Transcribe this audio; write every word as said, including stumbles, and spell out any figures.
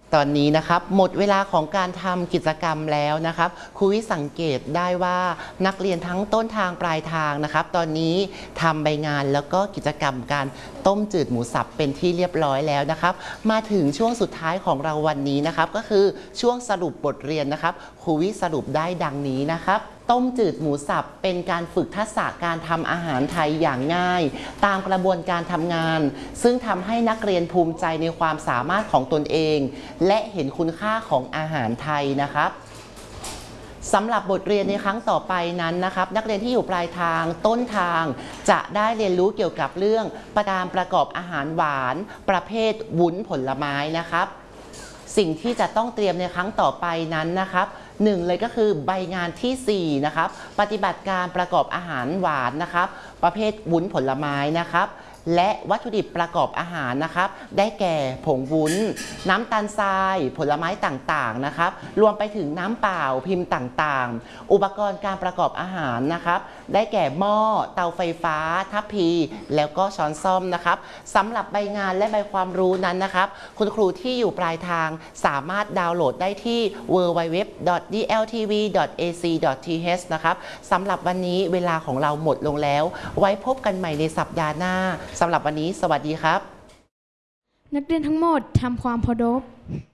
ตอนนี้นะครับหมดเวลาของการทำกิจกรรมแล้วนะครับครูวิสังเกตได้ว่านักเรียนทั้งต้นทางปลายทางนะครับตอนนี้ทำใบงานแล้วก็กิจกรรมการต้มจืดหมูสับเป็นที่เรียบร้อยแล้วนะครับมาถึงช่วงสุดท้ายของเราวันนี้นะครับก็คือช่วงสรุปบทเรียนนะครับครูวิสรุปได้ดังนี้นะครับต้มจืดหมูสับเป็นการฝึกทักษะการทำอาหารไทยอย่างง่ายตามกระบวนการทำงานซึ่งทำให้นักเรียนภูมิใจในความสามารถของตนเองและเห็นคุณค่าของอาหารไทยนะครับสำหรับบทเรียนในครั้งต่อไปนั้นนะครับนักเรียนที่อยู่ปลายทางต้นทางจะได้เรียนรู้เกี่ยวกับเรื่องการประกอบอาหารหวานประเภทวุ้นผลไม้นะครับสิ่งที่จะต้องเตรียมในครั้งต่อไปนั้นนะครับหนึ่งเลยก็คือใบงานที่สี่นะครับปฏิบัติการประกอบอาหารหวานนะครับประเภทวุ้นผลไม้นะครับและวัตถุดิบประกอบอาหารนะครับได้แก่ผงวุ้นน้ำตาลทรายผลไม้ต่างๆนะครับรวมไปถึงน้ำเปล่าพิมพ์ต่างๆอุปกรณ์การประกอบอาหารนะครับได้แก่หม้อเตาไฟฟ้าทัพพีแล้วก็ช้อนส้อมนะครับสำหรับใบงานและใบความรู้นั้นนะครับคุณครูที่อยู่ปลายทางสามารถดาวน์โหลดได้ที่ ดับเบิลยู ดับเบิลยู ดับเบิลยู ดอท ดี แอล ที วี ดอท เอ ซี ดอท ที เอช นะครับสำหรับวันนี้เวลาของเราหมดลงแล้วไว้พบกันใหม่ในสัปดาห์หน้าสำหรับวันนี้สวัสดีครับนักเรียนทั้งหมดทำความเคารพ